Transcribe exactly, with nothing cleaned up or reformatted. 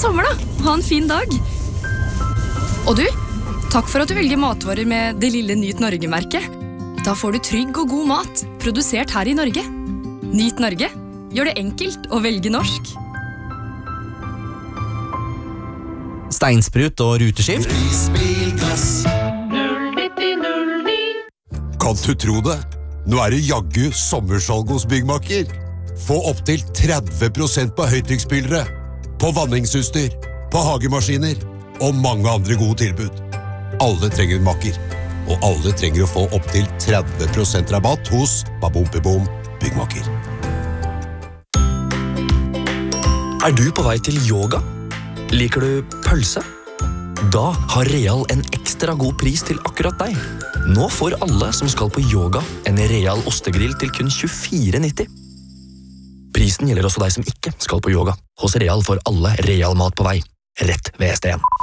sommer da. Ha en fin dag. Og du, takk for at du velger matvarer med det lille Nyt Norge-merket. Da får du trygg og god mat, produsert her i Norge. Nyt Norge. Gjør det enkelt å velge norsk. Steinsprut og ruteskift. Kan du tro det? Nå er det jaggu sommersalg hos Byggmakker. Få opp til tretti prosent på høytrykksspillere, på vanningsutstyr, på hagemaskiner og mange andre gode tilbud. Alle trenger en makker, og alle trenger å få opp til tretti prosent rabatt hos Babompibom Byggmakker. Er du på vei til yoga? Liker du pølse? Da har Real en ekstra god pris til akkurat deg. Nå får alle som skal på yoga en Real ostegrill til kun tjuefire nitti. Prisen gjelder også deg som ikke skal på yoga. Hos Real får alle Real mat på vei, rett ved S D en.